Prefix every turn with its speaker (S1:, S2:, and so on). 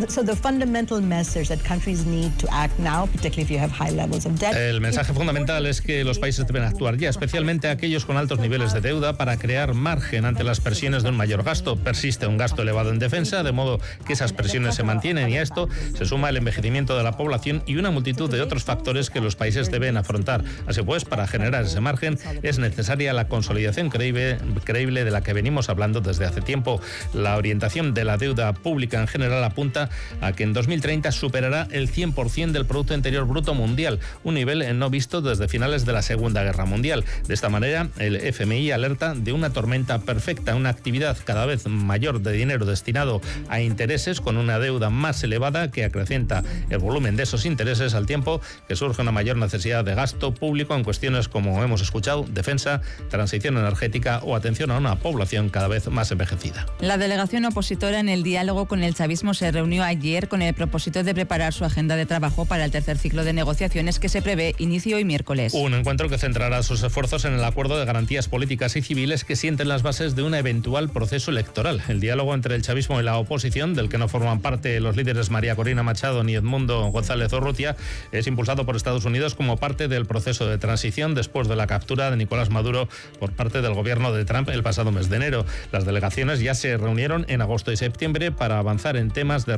S1: El mensaje fundamental es que los países deben actuar ya, especialmente aquellos con altos niveles de deuda, para crear margen ante las presiones de un mayor gasto. Persiste un gasto elevado en defensa, de modo que esas presiones se mantienen, y a esto se suma el envejecimiento de la población y una multitud de otros factores que los países deben afrontar. Así pues, para generar ese margen es necesaria la consolidación creíble de la que venimos hablando desde hace tiempo. La orientación de la deuda pública en general apunta a que en 2030 superará el 100% del Producto Interior Bruto mundial, un nivel no visto desde finales de la Segunda Guerra Mundial. De esta manera, el FMI alerta de una tormenta perfecta, una actividad cada vez mayor de dinero destinado a intereses, con una deuda más elevada que acrecienta el volumen de esos intereses, al tiempo que surge una mayor necesidad de gasto público en cuestiones como hemos escuchado, defensa, transición energética o atención a una población cada vez más envejecida.
S2: La delegación opositora en el diálogo con el chavismo se reunió ayer con el propósito de preparar su agenda de trabajo para el tercer ciclo de negociaciones que se prevé inicio hoy miércoles.
S1: Un encuentro que centrará sus esfuerzos en el acuerdo de garantías políticas y civiles que sienten las bases de un eventual proceso electoral. El diálogo entre el chavismo y la oposición, del que no forman parte los líderes María Corina Machado ni Edmundo González Urrutia, es impulsado por Estados Unidos como parte del proceso de transición después de la captura de Nicolás Maduro por parte del gobierno de Trump el pasado mes de enero. Las delegaciones ya se reunieron en agosto y septiembre para avanzar en temas de